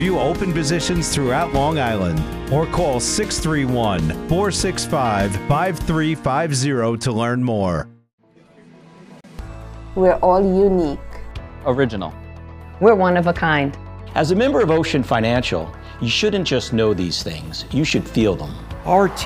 View open positions throughout Long Island or call 631-465-5350 to learn more. We're all unique. Original. We're one of a kind. As a member of Ocean Financial, you shouldn't just know these things, you should feel them. Our